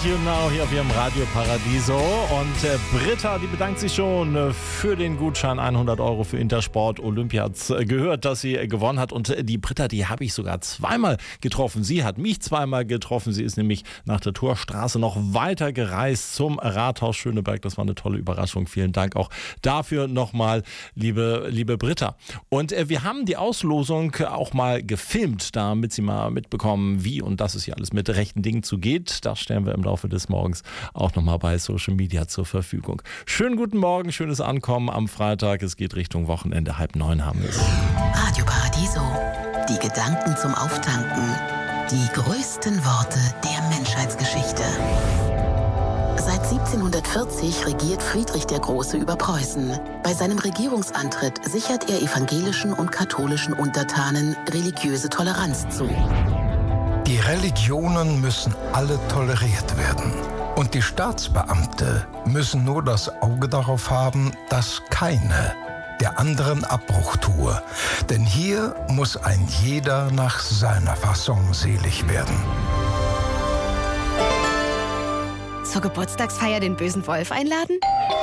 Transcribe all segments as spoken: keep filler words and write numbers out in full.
You Now hier auf ihrem Radio Paradiso. Und äh, Britta, die bedankt sich schon äh, für den Gutschein hundert Euro für Intersport Olympia. Hat's äh, gehört, dass sie äh, gewonnen hat. Und äh, die Britta, die habe ich sogar zweimal getroffen. Sie hat mich zweimal getroffen. Sie ist nämlich nach der Torstraße noch weiter gereist zum Rathaus Schöneberg. Das war eine tolle Überraschung. Vielen Dank auch dafür nochmal, liebe, liebe Britta. Und äh, wir haben die Auslosung auch mal gefilmt, damit Sie mal mitbekommen, wie und dass es hier alles mit rechten Dingen zugeht. Das stellen wir im Laufe des Morgens auch nochmal bei Social Media zur Verfügung. Schönen guten Morgen, schönes Ankommen am Freitag. Es geht Richtung Wochenende. Halb neun haben wir es. Radio Paradiso. Die Gedanken zum Auftanken. Die größten Worte der Menschheitsgeschichte. Seit siebzehnhundertvierzig regiert Friedrich der Große über Preußen. Bei seinem Regierungsantritt sichert er evangelischen und katholischen Untertanen religiöse Toleranz zu. Die Religionen müssen alle toleriert werden. Und die Staatsbeamte müssen nur das Auge darauf haben, dass keine der anderen Abbruch tue. Denn hier muss ein jeder nach seiner Fasson selig werden. Zur Geburtstagsfeier den bösen Wolf einladen?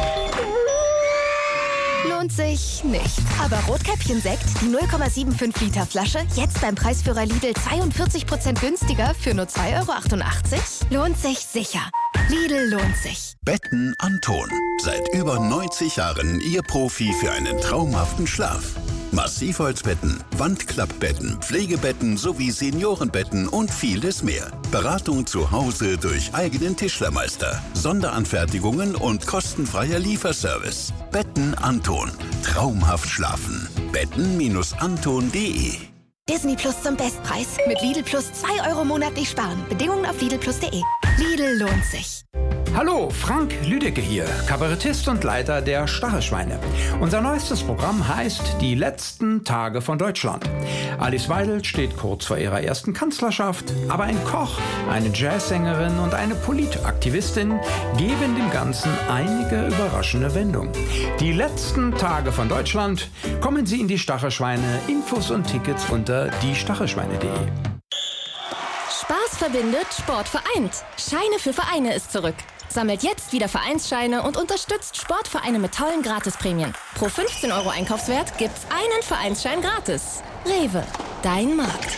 Lohnt sich nicht. Aber Rotkäppchen-Sekt, die null Komma fünfundsiebzig Liter Flasche, jetzt beim Preisführer Lidl zweiundvierzig Prozent günstiger für nur zwei Euro achtundachtzig? Lohnt sich sicher. Lidl lohnt sich. Betten Anton. Seit über neunzig Jahren Ihr Profi für einen traumhaften Schlaf. Massivholzbetten, Wandklappbetten, Pflegebetten sowie Seniorenbetten und vieles mehr. Beratung zu Hause durch eigenen Tischlermeister, Sonderanfertigungen und kostenfreier Lieferservice. Betten Anton. Traumhaft schlafen. betten Anton punkt de. Disney Plus zum Bestpreis. Mit Lidl Plus zwei Euro monatlich sparen. Bedingungen auf lidl plus punkt de. Lidl lohnt sich. Hallo, Frank Lüdecke hier, Kabarettist und Leiter der Stachelschweine. Unser neuestes Programm heißt Die letzten Tage von Deutschland. Alice Weidel steht kurz vor ihrer ersten Kanzlerschaft, aber ein Koch, eine Jazzsängerin und eine Politaktivistin geben dem Ganzen einige überraschende Wendungen. Die letzten Tage von Deutschland. Kommen Sie in die Stachelschweine. Infos und Tickets unter die stachelschweine punkt de. Spaß verbindet, Sport vereint. Scheine für Vereine ist zurück. Sammelt jetzt wieder Vereinsscheine und unterstützt Sportvereine mit tollen Gratisprämien. Pro fünfzehn Euro Einkaufswert gibt's einen Vereinsschein gratis. Rewe, dein Markt.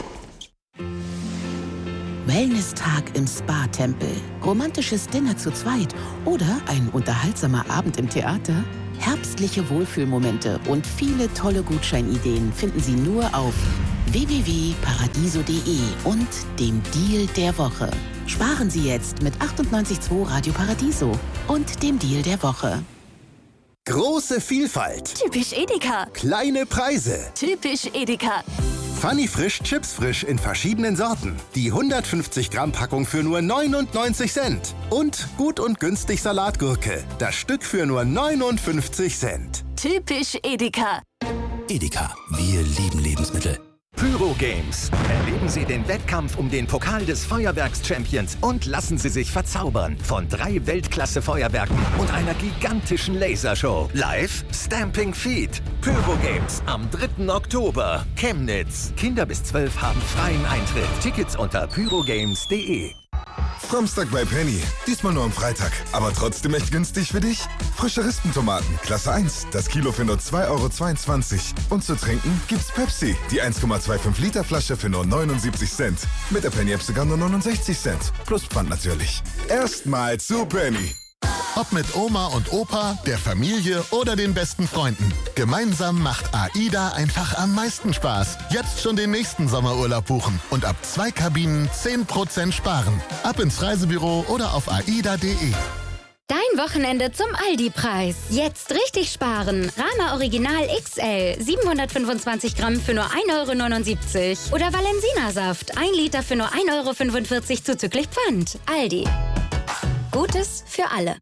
Wellness-Tag im Spa-Tempel, romantisches Dinner zu zweit oder ein unterhaltsamer Abend im Theater? Herbstliche Wohlfühlmomente und viele tolle Gutscheinideen finden Sie nur auf w w w punkt paradiso punkt de und dem Deal der Woche. Sparen Sie jetzt mit achtundneunzig Komma zwei Radio Paradiso und dem Deal der Woche. Große Vielfalt. Typisch Edeka. Kleine Preise. Typisch Edeka. Funny Frisch Chips Frisch in verschiedenen Sorten. Die hundertfünfzig Gramm Packung für nur neunundneunzig Cent. Und gut und günstig Salatgurke. Das Stück für nur neunundfünfzig Cent. Typisch Edeka. Edeka, wir lieben Lebensmittel. Pyro Games. Erleben Sie den Wettkampf um den Pokal des Feuerwerks-Champions und lassen Sie sich verzaubern von drei Weltklasse-Feuerwerken und einer gigantischen Lasershow. Live Stamping Feet. Pyro Games am dritten Oktober. Chemnitz. Kinder bis zwölf haben freien Eintritt. Tickets unter pyrogames punkt de. Samstag bei Penny. Diesmal nur am Freitag. Aber trotzdem echt günstig für dich? Frische Rispentomaten, Klasse eins. Das Kilo für nur zwei Euro zweiundzwanzig. Und zu trinken gibt's Pepsi. Die eins Komma fünfundzwanzig Liter Flasche für nur neunundsiebzig Cent. Mit der Penny-App sogar nur neunundsechzig Cent. Plus Pfand natürlich. Erstmal zu Penny. Ob mit Oma und Opa, der Familie oder den besten Freunden. Gemeinsam macht AIDA einfach am meisten Spaß. Jetzt schon den nächsten Sommerurlaub buchen und ab zwei Kabinen zehn Prozent sparen. Ab ins Reisebüro oder auf aida punkt de. Dein Wochenende zum Aldi-Preis. Jetzt richtig sparen. Rama Original X L siebenhundertfünfundzwanzig Gramm für nur ein Euro neunundsiebzig. Oder Valensina-Saft ein Liter für nur ein Euro fünfundvierzig zuzüglich Pfand. Aldi. Gutes für alle.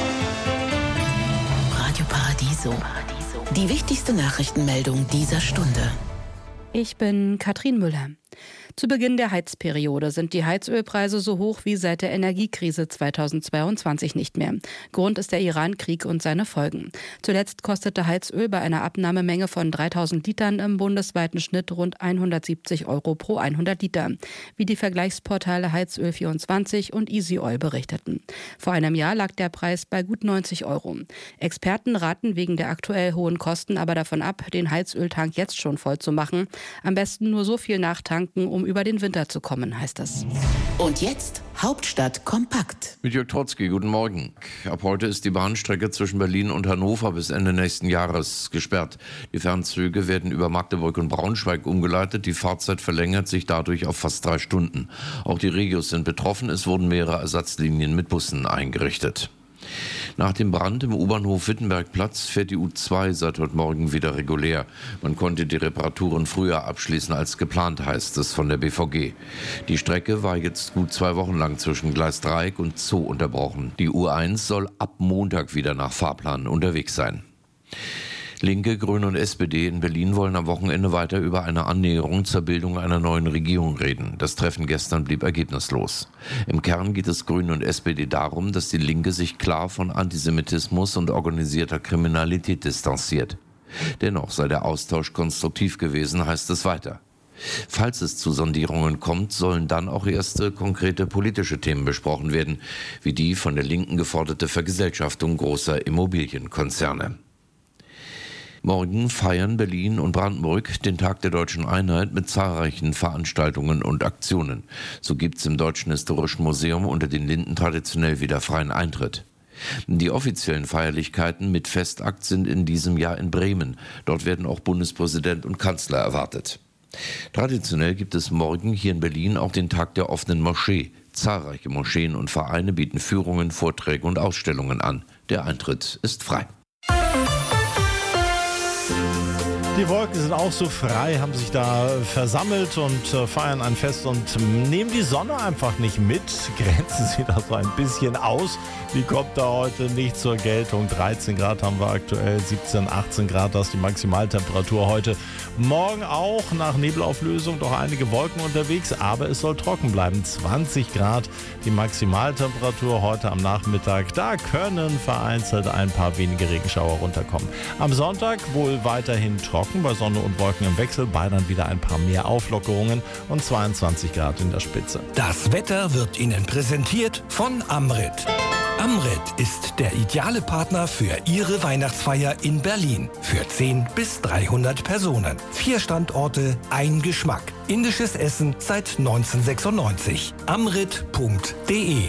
Radio Paradiso. Die wichtigste Nachrichtenmeldung dieser Stunde. Ich bin Katrin Müller. Zu Beginn der Heizperiode sind die Heizölpreise so hoch wie seit der Energiekrise zweitausendzweiundzwanzig nicht mehr. Grund ist der Iran-Krieg und seine Folgen. Zuletzt kostete Heizöl bei einer Abnahmemenge von dreitausend Litern im bundesweiten Schnitt rund hundertsiebzig Euro pro hundert Liter, wie die Vergleichsportale Heizöl vierundzwanzig und Easy Oil berichteten. Vor einem Jahr lag der Preis bei gut neunzig Euro. Experten raten wegen der aktuell hohen Kosten aber davon ab, den Heizöltank jetzt schon voll zu machen. Am besten nur so viel nachtanken, um über den Winter zu kommen, heißt es. Und jetzt Hauptstadt kompakt. Mit Jörg Trotzki, guten Morgen. Ab heute ist die Bahnstrecke zwischen Berlin und Hannover bis Ende nächsten Jahres gesperrt. Die Fernzüge werden über Magdeburg und Braunschweig umgeleitet. Die Fahrzeit verlängert sich dadurch auf fast drei Stunden. Auch die Regios sind betroffen. Es wurden mehrere Ersatzlinien mit Bussen eingerichtet. Nach dem Brand im U-Bahnhof Wittenbergplatz fährt die U zwei seit heute Morgen wieder regulär. Man konnte die Reparaturen früher abschließen als geplant, heißt es von der B V G. Die Strecke war jetzt gut zwei Wochen lang zwischen Gleisdreieck und Zoo unterbrochen. Die U eins soll ab Montag wieder nach Fahrplan unterwegs sein. Linke, Grüne und S P D in Berlin wollen am Wochenende weiter über eine Annäherung zur Bildung einer neuen Regierung reden. Das Treffen gestern blieb ergebnislos. Im Kern geht es Grünen und S P D darum, dass die Linke sich klar von Antisemitismus und organisierter Kriminalität distanziert. Dennoch sei der Austausch konstruktiv gewesen, heißt es weiter. Falls es zu Sondierungen kommt, sollen dann auch erste konkrete politische Themen besprochen werden, wie die von der Linken geforderte Vergesellschaftung großer Immobilienkonzerne. Morgen feiern Berlin und Brandenburg den Tag der Deutschen Einheit mit zahlreichen Veranstaltungen und Aktionen. So gibt es im Deutschen Historischen Museum unter den Linden traditionell wieder freien Eintritt. Die offiziellen Feierlichkeiten mit Festakt sind in diesem Jahr in Bremen. Dort werden auch Bundespräsident und Kanzler erwartet. Traditionell gibt es morgen hier in Berlin auch den Tag der offenen Moschee. Zahlreiche Moscheen und Vereine bieten Führungen, Vorträge und Ausstellungen an. Der Eintritt ist frei. Die Wolken sind auch so frei, haben sich da versammelt und äh, feiern ein Fest und nehmen die Sonne einfach nicht mit, grenzen sie da so ein bisschen aus. Die kommt da heute nicht zur Geltung. dreizehn Grad haben wir aktuell, siebzehn, achtzehn Grad, das ist die Maximaltemperatur heute. Morgen auch nach Nebelauflösung doch einige Wolken unterwegs, aber es soll trocken bleiben. zwanzig Grad die Maximaltemperatur heute am Nachmittag. Da können vereinzelt ein paar wenige Regenschauer runterkommen. Am Sonntag wohl weiterhin trocken. Bei Sonne und Wolken im Wechsel, bei dann wieder ein paar mehr Auflockerungen und zweiundzwanzig Grad in der Spitze. Das Wetter wird Ihnen präsentiert von Amrit. Amrit ist der ideale Partner für Ihre Weihnachtsfeier in Berlin. Für zehn bis dreihundert Personen. Vier Standorte, ein Geschmack. Indisches Essen seit neunzehnhundertsechsundneunzig. amrit punkt de.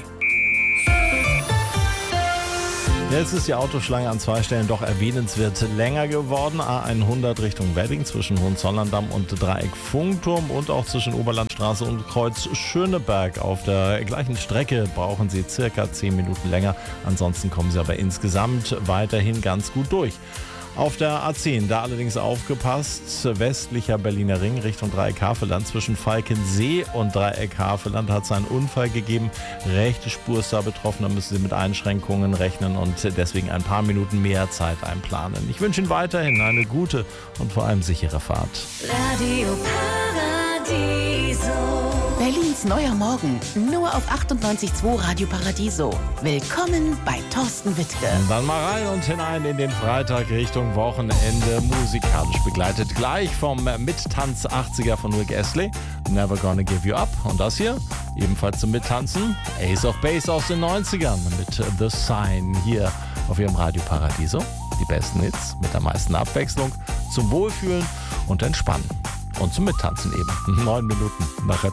Jetzt ist die Autoschlange an zwei Stellen doch erwähnenswert länger geworden. A hundert Richtung Wedding zwischen Hohenzollern-Damm und Dreieck-Funkturm und auch zwischen Oberlandstraße und Kreuz Schöneberg. Auf der gleichen Strecke brauchen Sie circa zehn Minuten länger. Ansonsten kommen Sie aber insgesamt weiterhin ganz gut durch. Auf der A zehn, da allerdings aufgepasst, westlicher Berliner Ring Richtung Dreieck-Havelland. Zwischen Falkensee und Dreieck-Havelland hat es einen Unfall gegeben. Rechte Spur ist da betroffen, da müssen Sie mit Einschränkungen rechnen und deswegen ein paar Minuten mehr Zeit einplanen. Ich wünsche Ihnen weiterhin eine gute und vor allem sichere Fahrt. Radio Paradiso. Berlins neuer Morgen, nur auf achtundneunzig Komma zwei Radio Paradiso. Willkommen bei Thorsten Wittke. Und dann mal rein und hinein in den Freitag Richtung Wochenende, musikalisch begleitet. Gleich vom Mittanz achtziger von Rick Astley, Never Gonna Give You Up. Und das hier, ebenfalls zum Mittanzen, Ace of Base aus den neunzigern mit The Sign hier auf Ihrem Radio Paradiso. Die besten Hits mit der meisten Abwechslung zum Wohlfühlen und Entspannen. Und zum Mittanzen eben. Neun Minuten nach